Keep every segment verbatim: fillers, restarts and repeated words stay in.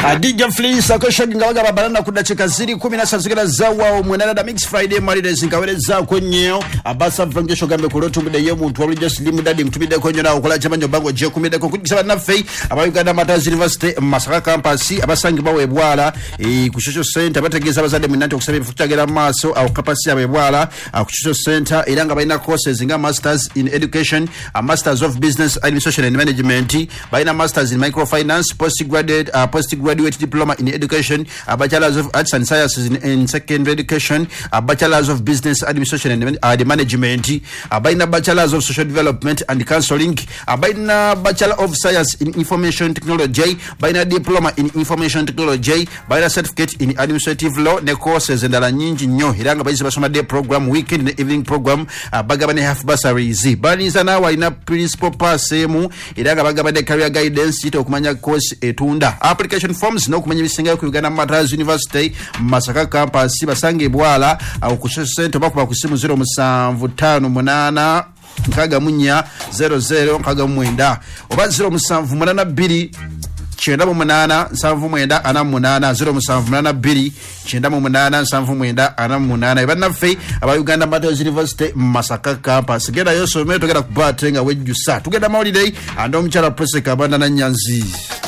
Adija Fleece akosha ngawaga babalana kudachika ziri kumi na sazigera zawa mwenana da Mix Friday maride zinkaweleza kwenye abasa vangesho gambe kulotu mude ye muntu wali just limu dadi mtumide kwenye na ukula chamanyo bango je kumide kwa kudikisaba na fei abayuganda Matazi University Masaka Campus abasangi bawe bwala e, kushosho center bategeza bazade munante okusabe futagera maso au kapasi ya bwala kushosho center iranga baina courses nga masters in education, a masters of business administration and management, baina masters in microfinance, postgraduate uh, postgraduate diploma in education, a bachelor's of arts and sciences in, in secondary education, a bachelor's of business administration and uh, the management, a baina bachelor's of social development and counseling, a baina bachelor of science in information technology, baina diploma in information technology, baina certificate in administrative law, ne courses and ala nyingi nyo hiranga baisi basoma day program, weekend and evening program, uh, bagabane half bursaries. Bani sana wa ina principal passemu hiranga bagabane career guidance ito kumanya course etunda. Application forms no kumanya bisinga ku Uganda Matazi University Masaka Campus basange bwala au kushesha center bakuba kusimu zero musanvu tano munana nkaga munya zero zero nkaga mwenda oba zero musanvu munana biri chenda mu munana nsanvu mwenda ana munana zero musanvu munana biri chenda mu munana nsanvu mwenda ana munana ibana fe aba Uganda Matazi University Masaka Campus genda yoso meto genda kubatenga wejusa tugenda holiday ando mchala press kabanda na Nyanzi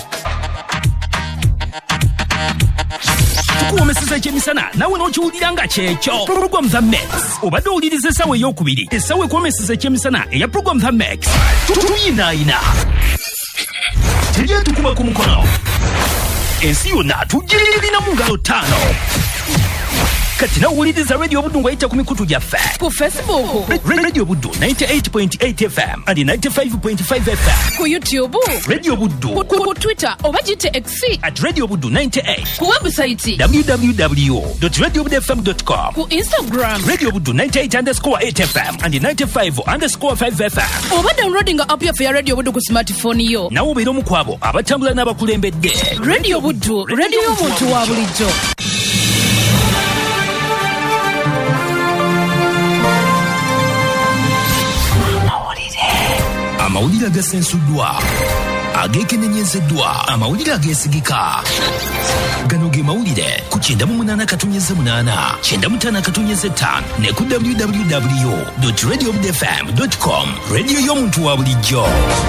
kuwomeseza chemisana nawe nochiwuliranga checho program za Max obadde owuliriza essawa ey'okubiri essawa ekuwomeseza chemisana eya program za Max tuyinaayina tejja tukuba ku mukono ensi yonna tugirina mu ngalo ttaano kati nawuliriza Radio Buddu ng'ayita ku mikutu gyaffe ku Facebook Radio Buddu ninety-eight point eight F M and ninety-five point five F M ku YouTube Radio Buddu ku, ku, ku Twitter oba gite X at Radio Buddu ninety-eight ku website w w w dot radio buddu f m dot com ku Instagram Radio Buddu ninety-eight underscore eight F M and ninety-five underscore five F M oba downloading app ya ya Radio Buddu ku smartphone yo nawo beera omu kwabo abatambula n'abakulembedde Radio Buddu radio y'omuntu wa bulijjo. Amawulire agasensuddwa agekenenyezeddwa amawulire ageesigika gano ge mawulire ku kyenda mu munaana katonyeze munaana kyenda mu ttaano katonyeze ttaano ne ku w w w dot radio buddu f m dot com radio y'omuntu wa bulijjo.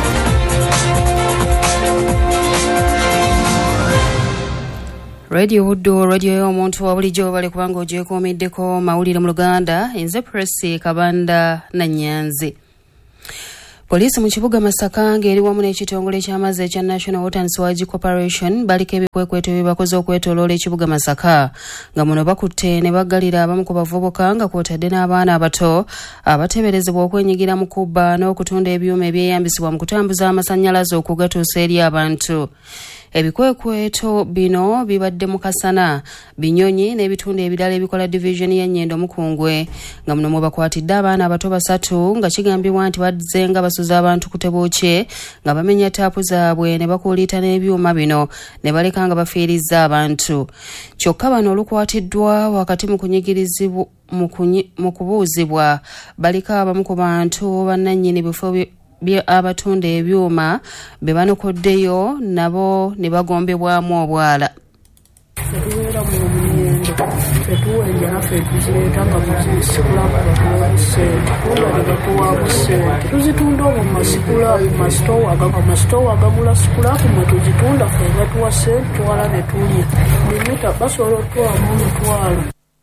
Radio Buddu radio y'omuntu wa bulijjo bali kubanga ogyekuumiddeko mawulire mu Luganda nze Press Kabanda na Nyanzi. Polisi mu kibuga Masaka ngeri wamu n'ekitongole ky'amazzi ekya National Water and Sewage Corporation baliko ebikwekweto ebibakoze okwetooloola ekibuga Masaka nga muno bakutte ne baggalira abamu ku bavubuka nga kwotadde n'abaana abato abateeberezebwa okwenyigira mu kubba n'okutunda ebyuma ebyeyambisibwa mu kutambuza amasannyalaze okugatuusa eri abantu. Ebikwekweto bino bibadde mu Kasana, Binyonyi n'ebitundu ebirala ebikola division ya Nnyendo Mukungwe nga muno mwe bakwatidde abaana abato basatu nga kigambibwa nti badze nga basuza abantu ku Tebukye nga bamenya taapu zaabwe ne bakuulita n'ebyuma bino ne baleka nga bafiirizza abantu. Kyokka bano olukwatiddwa wakati mu kunyigirizibwa mu kubuuzibwa baliko abamu ku bantu bannannyini bifo bya abatunda ebyuma be banokoddeyo nabo ne bagombebwamu obwala. Tuwera mu munyendo tetuwenja naffe tuzireeta nga tuzisikula kubatusente tulabika tuwabusente tuzitunda omu masikulapu masitowa agaba masitowa agagula sikulapu mwe tuzitunda ffe nga tuwa sente twala ne tulya limita basobola otwamu omutwalo.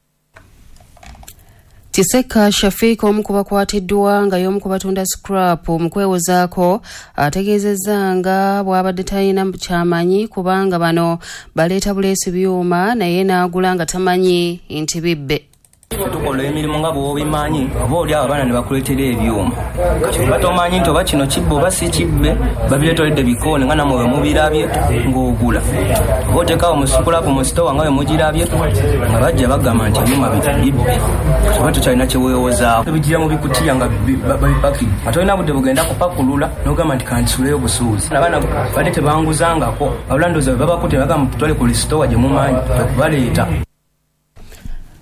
Kiseka Shafik omu ku bakwatiddwa nga y'omu ku batunda scrap mu kwewozaako ategeezezza nga bw'abadde talina kyamanyi kubanga bano baleeta buleesi byuma naye n'agula nga tamanyi nti bibbe. Tukola emirimu nga bw'obimanyi oba oli abaana ne bakuleetera ebyuma kati oba tomanyi nti oba kino kibbe oba si kibbe babireetoledde bikoone nga namwe we mubirabye ng'ogula oba oteekawo mu sikulapu mu sitowa nga we mugirabye nga bajja bagamba nti ebyuma bibbe oba tokyalina kyeweewozaawo bigira mu bikutiya nga babipakidde ate olina budde bugenda kupakulula n'ogamba nti kantisuleyo busuuzi abaana badde tebanguzangako abulandoza bwe babakutte bagamba tutwale ku lisitowa gye mumanyi okubaleeta.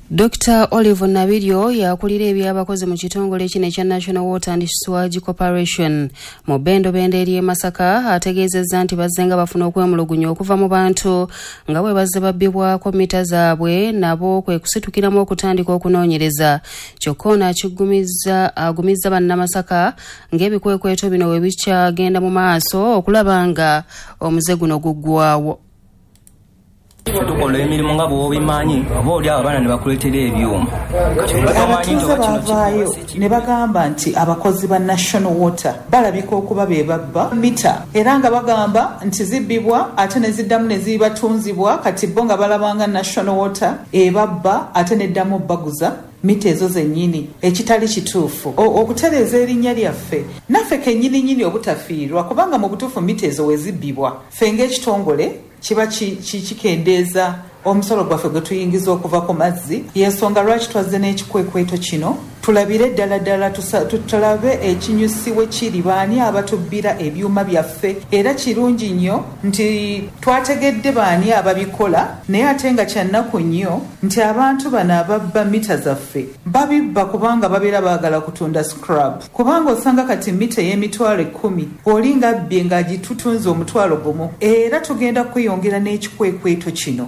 Doctor Olive Nabiryo yakulira ebyabakozi mu kitongole kino ekya National Water and Sewage Corporation mu Bendo Bende eri e Masaka ategeezezza nti bazzenga bafuna okwemulugunya okuva mu bantu nga bwe bazze babbibwako mita zaabwe nabo kwe kusitukiramu okutandika okunoonyereza kyokka ono akigumizza agumizza bannamasaka ng'ebikwekweto bino bwe bikyagenda mu maaso okulaba nga omuze guno guggwawo. tukola emirimu nga bw'obimanyi oba oli abaana ne bakuleetera ebyuma abatuuze baavaayo ne bagamba nti abakozi ba National Water balabika okuba be babba mita era nga bagamba nti zibbibwa ate ne ziddamu ne zibatunzibwa kati bo nga balabanga National Water ebabba ate neddamu baguza mita ezo zennyini ekitali kituufu okutereeza erinnya lyaffe naffe kennyini nyini obutafiirwa kubanga mu butuufu mita ezo wezibbibwa ffe ng'ekitongole kiba kikendeeza omusolo gwaffe gwe tuyingiza okuva ku mazzi y'ensonga lwaki twazze n'ekikwekweto kino tulabire ddala ddala tutulabe ekinyusi we kiri baani abatubbira ebyuma byaffe era kirungi nnyo nti twategedde baani ababikola naye ate nga kyannaku nnyo nti abantu bano ababba mita zaffe babibba kubanga babeera baagala kutunda scrub kubanga osanga kati mita y'emitwalo ekkumi oli nga abbye ng'agitutunze omutwalo gumu era tugenda kweyongera n'ekikwekweto kino.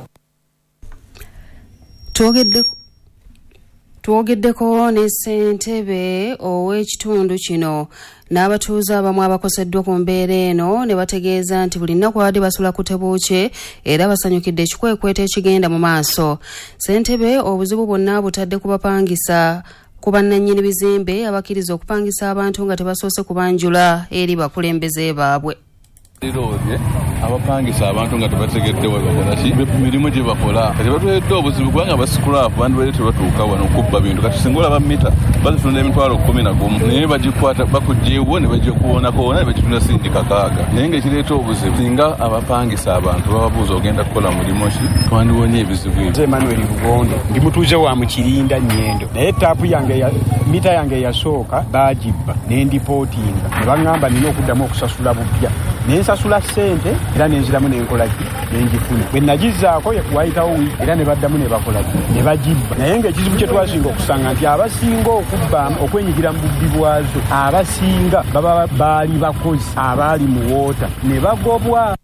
Twogeddeko ne ssentebe ow'ekitundu kino n'abatuuze abamu abakoseddwa ku mbeera eno ne bategeeza nti buli nnaku abadde basula ku tebuukye era basanyukidde ekikwekweto ekigenda mu maaso. Ssentebe obuzibu bwonna butadde ku bapangisa ku bannannyini bizimbe abakkiriza okupangisa abantu nga tebasoose kubanjula eri bakulembeze baabwe. Liroze abapangisa abantu nga tebategedde wabakola ki mirimu gye bakola kati batuledde obuzibu kubanga basikulafu bandi bali tebatuuka wano okubba bintu kati singa olaba mita bazitunda emitwalo kkumi na gumu naye bagikwata bakugjeewo ne bagikuwonakoona ne bagitunda sindi kakaaga naye ngaekireeta obuzibu singa abapangisa abantu bababuuza ogenda kukola mulimu ki twandiwonya ebizibu ebyo. Emmanuel Lugondo ndi mutuuze wa Mukirinda Nnyendo naye taapu yange mita yange eyasooka baagibba ne ndipootinga ne baŋŋamba nina okuddamu okusasula bupya nensasula ssente era nenziramu nenkolaki nenjifuna bwe nagizaako wayitawo wiiki era ne baddamu ne bakolaki ne bagibba naye ng'ekizibu kye twasinga okusanga nti abasinga okubba okwenyigira mu bubbi bwazo abasinga baba baali bakozi abaali mu woota ne bagobwa.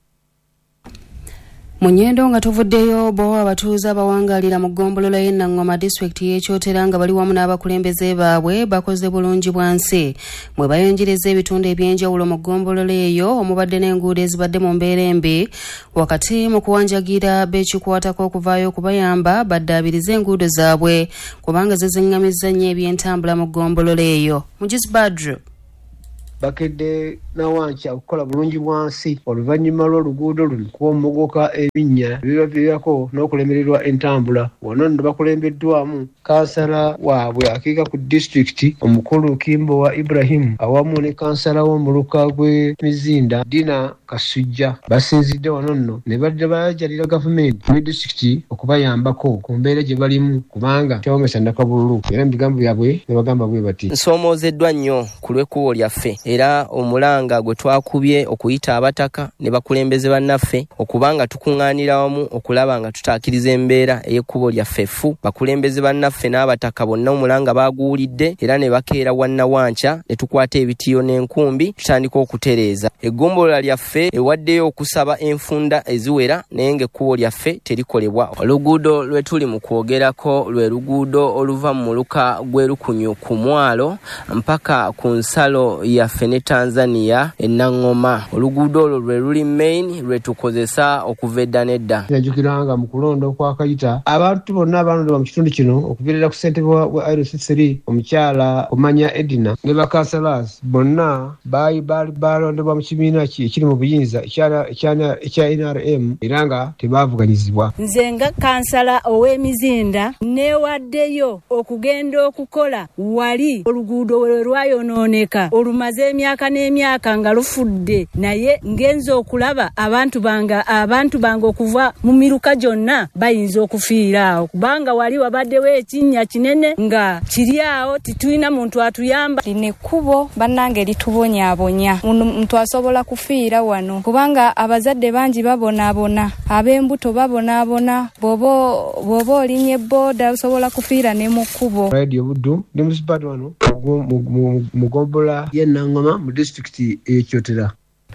Mu Nnyendo nga tuvuddeyo bo abatuuze abawangaalira mu ggombolola y'e Nangoma disitulikiti y'Ekyotera nga bali wamu n'abakulembeze baabwe bakoze bulungi bwansi mwe bayongereza ebitundu eby'enjawulo mu ggombolola eyo omubadde n'enguudo ezibadde mu mbeera embi wakati mu kuwanjagira beekikwatako okuvaayo okubayamba baddaabirize enguudo zaabwe kubanga ziziŋŋamizza nnyo eby'entambula mu ggombolola eyo. Mugizi Badru bakedde nawanca okukola bulungi bwansi oluvannyuma lw'oluguudo luno kuba omumogoka ebinnya bibaviirako n'okulemererwa entambula. Wano nno bakulembeddwamu kansala waabwe akiika ku disitulikiti omukulu Kimbo wa Ibrahim awamu ne kansala w'omuluka gw'e Mizinda Dina Kasujja basinzidde wano nno ne badde bajalira gavumenti mu disitulikiti okubayambako ku mbeera gye balimu kubanga kyawomesa nnakabululu era mu bigambo byabwe ne bagamba bwe bati nsoomozeddwa nnyo ku lw'ekkubo lyaffe era omulanga gwe twakubye okuyita abataka ne bakulembeze bannaffe okubanga tukuŋŋaanira wamu okulaba nga tutaakiriza embeera ey'ekkubo lyaffe ffu bakulembeze bannaffe n'abataka bonna omulanga baaguwulidde era ne bakeera wannawanca ne tukwata ebitiyo n'enkumbi tutandika okutereeza eggombolola lyaffe ewaddeyo okusaba enfunda eziwera naye ng'ekkubo lyaffe terikolebwa. Oluguudo lwe tuli mu kwogerako lwe luguudo oluva mu muluka gw'erukunyu ku mwalo mpaka ku nsalo yaffe ne Tanzania e Nangoma. Oluguudo olwo lwe luli main lwe tukozesa okuva edda n'edda. Najjukiranga mu kulonda okwa Kayita abantu bonna abalondebwa mu kitundu kino okuviirira ku ssentebe wa I R C three omukyala Omanya Edina ne bakansalas bonna baali balondebwa mu kibiina ekiri mu buyinza ekya N R M era nga tebaavuganyizibwa. Nze nga kansala ow'Emizinda neewaddeyo okugenda okukola wali oluguudo lwe lwayonooneka olumaze emyaka n'emyaka nga lufudde naye ngenza okulaba abantu banga abantu banga okuva mu miruka gyonna bayinza okufiira awo kubanga wali wabaddewo ekinnya kinene nga kiri awo titulina muntu atuyamba. Lino ekkubo bannange litubonyaabonya muntu asobola kufiira wano kubanga abazadde bangi babonaabona ab'embuto babonaabona bw'oba olinnya ebooda osobola kufiira ne mu kkubo. Radio Buddu ndi musipati wano mu ggombolola y'e Nangoma mu disitulikiti y'e Kyotera.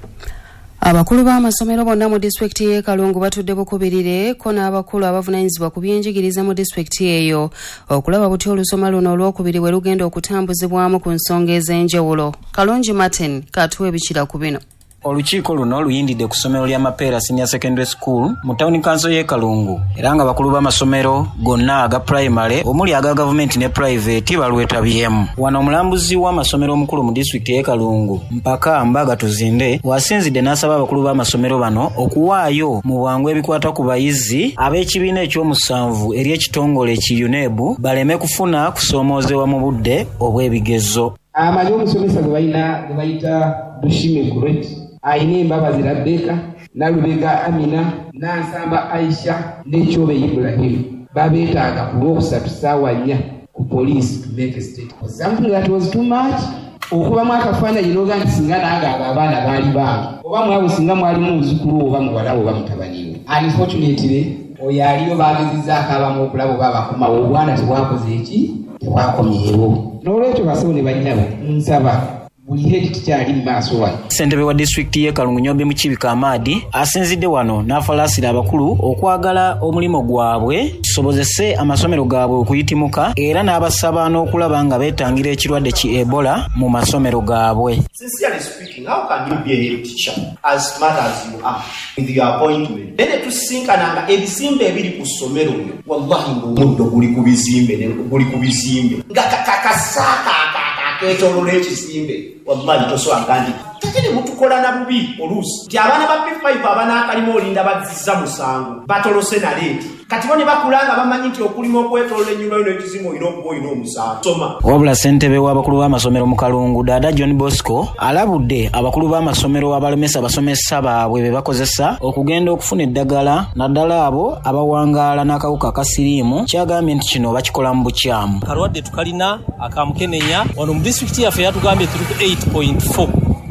Abakulu b'amasomero bonna mu disitulikiti y'e Kalungu batudde bukubirire ko n'abakulu abavunaanyizibwa ku byenjigiriza mu disitulikiti eyo okulaba buti olusoma luno olwokubiri bwe lugenda okutambuzibwamu ku nsonga ez'enjawulo. Kalungi Martin katuwa ebikira ku bino. Olukiiko luno luyindidde ku ssomero lya Mapeera Senior Secondary School mu Town Council y'e Kalungu era nga bakulu b'amasomero gonna aga primary omuli aga gavumenti ne private balwetabyemu. Wano omulambuzi w'amasomero omukulu mu disitulikiti y'e Kalungu mpaka Mbaga Tuzinde wasinzidde n'asaba abakulu b'amasomero bano okuwaayo mu bwangu ebikwata ku bayizi ab'ekibiina ekyomusanvu eri ekitongole ki U N E B baleme kufuna kusoomoozebwa mu budde obw'ebigezo. Amanyi omusomesa gwe balina gwe bayita Bushime Kuret ayina Embabazi Rebecca, Nalubega Amina, Nansamba Aisha ne Kyobe Ibrahim babeetaaga ku lwokusatu ssaawa nnya ku police to make a statement. Something that was too much. Okubamu akafaananyi n'oga nti singa nange abo abaana baali bange oba mwabo singa mwalimu omuzukulu oba muwala oba mutabaniwe. Unfortunately oyo aliyo baagezizzaako abamu okulaba oba abakomawo obwana tebwakoze eki tebwakomyewo. N'olwekyo basawo ne banyabo nsaba buli hedi tikyali mu maaso wano. Ssentebe wa disitulikiti y'e Kalungu Nyombe Mukibika Amadi asinzidde wano n'afalaasira abakulu okwagala omulimu gwabwe kisobozese amasomero gaabwe okuyitimuka era n'abasaba n'okulaba nga beetangira ekirwadde ki Ebola mu masomero gaabwe. Sincerely speaking, how can you be a head teacher as smart as you are with your appointment? Then tusinkananga ebizimbe ebiri ku ssomero wallahi ng'omuddo guli ku bizimbe guli ku bizimbe nga kakakasaka ketololo ekisimbe wallahi tosobola ndi tekiri mutukola na bubi oluusi nti abaana ba P five abaana akalimo olinda bazizza musango batolose na leeti kati bone bakulanga bamanyi nti okulima okwetolola ennyumba yino ekizimo olina okuba olina omusango soma. Wabula ssentebe w'abakulu b'amasomero mu Kalungu Dada John Bosco alabudde abakulu b'amasomero abalemesa basomesa baabwe be bakozesa okugenda okufuna eddagala naddala abo abawangaala n'akawuka ka siriimu kyagambye nti kino bakikola mu bukyamu. Kalwadde tukalina akamukenenya wano mu disitulikiti yaffe yatugambye tuli ku eight point four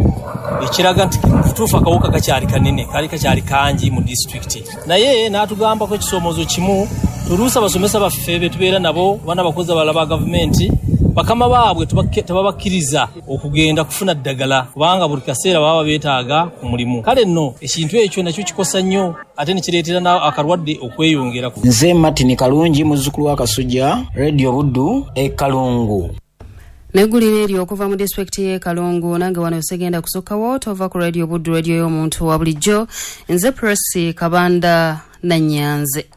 ekiraga nti kutuufu akawuka kakyali kanene kali kakyali kangi mu disitulikiti naye n'atugambako ekisoomozo kimu tuluusa abasomesa baffe be tubeera nabo bana bakozi abalala ba gavumenti bakama baabwe tebabakkiriza okugenda kufuna ddagala kubanga buli kaseera baba beetaaga ku mulimu. Kale nno ekintu ekyo nakyo kikosa nnyo ate ne kireetera akarwadde okweyongera. Nze Martin Kalungi muzzukulu wa Kasujja Radio Buddu e Kalungu. Neggulira eryo okuva mu disitulikiti y'e Kalungu nange wano segenda kusukkawo tova ku Radio Buddu radio y'omuntu wa bulijjo nze Presi Kabanda Nanyanze.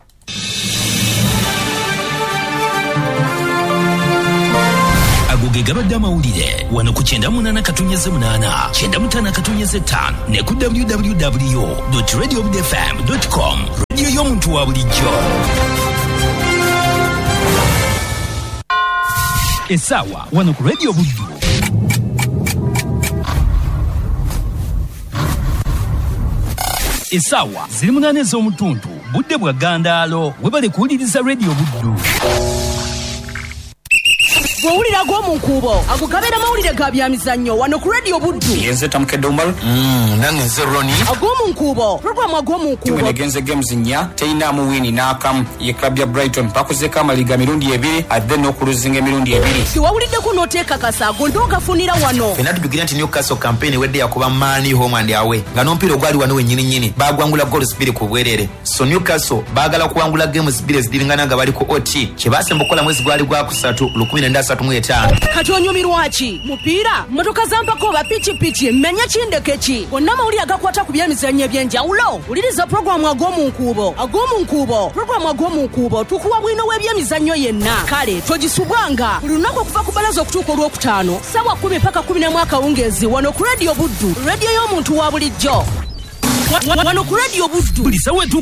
Agoge gabadde amawulire wano ku kyenda munana katunnyeze munana kyenda mutana katunnyeze ttaano ne ku w w w dot radio buddu f m dot com radio y'omuntu wa bulijjo. Essaawa wano ku Radio Buddu. Essaawa ziri munaana ez'omutuntu budde bwa Gandaalo webale kuwuliriza Radio Buddu. Bwowulira gw'omunkuubo agugabira mawulire ga byamizannyo wano ku Radio Buddu. Yenze Tamukedde Umar nange nze Roni agw'omunkuubo programu agw'omunkuubo tumenegenze games nnya teyinaamu wini n'akamu ye club ya Brighton bakozeko amaliga mirundi ebiri adde n'okuluzinga emirundi ebiri tiwawuliddeko n'oteekakasa ago ndoogafunira wano fena tubigira nti Newcastle campaign wedde yakuba Mani home and away nga n'omupiira ogwali wano wennyini nnyini baagwangula goals bbiri ku bwerere so Newcastle baagala kuwangula games bbiri ezidiringana nga bali ku O T kye baasemba okukola mwezi gwali gwa kusatu lukumi nenda asatu mu etaano kati onyumirwa ki mupiira mmotoka zampako oba pikipiki mmenya kindeke ki gonna amawulire agakwata ku byemizannyo eby'enjawulo wuliriza programu ag'omunkuubo ag'omunkuubo programu ag'omunkuubo tukuwa bwino w'ebyemizannyo yenna kale togisubwanga buli lunaku okuva ku balaza okutuuka olwokutaano ssaawa kumi paka kumi n'emu akawungeezi wano ku Radio Buddu radio y'omuntu wa bulijjo wano ku Radio Buddu buli ssaawa